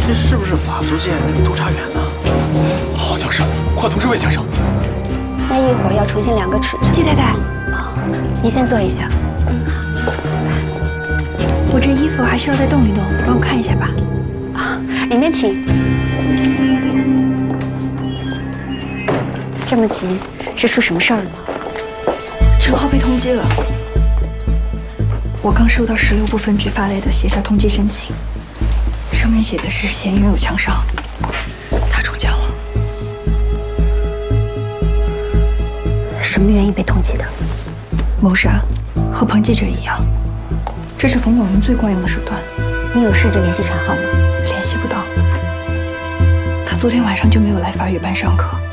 这是不是法租界那个督察员呢？ 好像是，快通知魏先生。 那一会儿要重新量个尺寸。 季太太， 你先坐一下。 我这衣服还需要再动一动，帮我看一下吧。 啊，里面请。这么急，是出什么事儿了吗？ 陈浩被通缉了。我刚收到16部分局发来的协调通缉申请，上面写的是嫌疑人有枪伤，他中枪了。 什么原因被通缉的？ 谋杀，和彭记者一样，这是冯某人最惯用的手段。 你有试着联系陈浩吗？ 联系不到，他昨天晚上就没有来法语班上课。